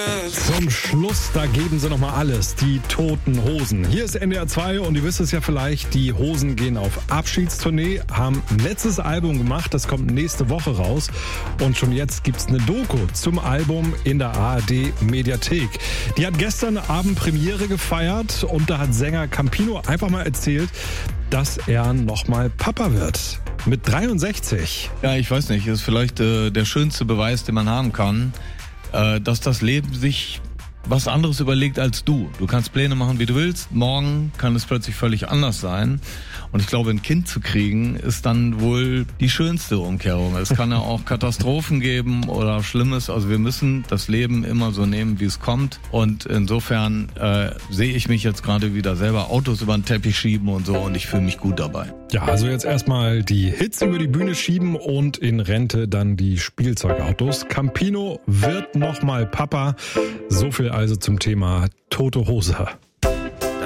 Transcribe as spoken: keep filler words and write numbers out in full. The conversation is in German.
Zum Schluss, da geben sie nochmal alles, die Toten Hosen. Hier ist N D R zwei und ihr wisst es ja vielleicht, die Hosen gehen auf Abschiedstournee, haben ein letztes Album gemacht, das kommt nächste Woche raus. Und schon jetzt gibt's eine Doku zum Album in der A R D-Mediathek. Die hat gestern Abend Premiere gefeiert und da hat Sänger Campino einfach mal erzählt, dass er nochmal Papa wird. Mit dreiundsechzig. Ja, ich weiß nicht, ist vielleicht äh, der schönste Beweis, den man haben kann, äh, dass das Leben sich was anderes überlegt als du. Du kannst Pläne machen, wie du willst. Morgen kann es plötzlich völlig anders sein. Und ich glaube, ein Kind zu kriegen, ist dann wohl die schönste Umkehrung. Es kann ja auch Katastrophen geben oder Schlimmes. Also wir müssen das Leben immer so nehmen, wie es kommt. Und insofern äh, sehe ich mich jetzt gerade wieder selber Autos über den Teppich schieben und so. Und ich fühle mich gut dabei. Ja, also jetzt erstmal die Hits über die Bühne schieben und in Rente dann die Spielzeugautos. Campino wird nochmal Papa. So viel also zum Thema Tote Hose.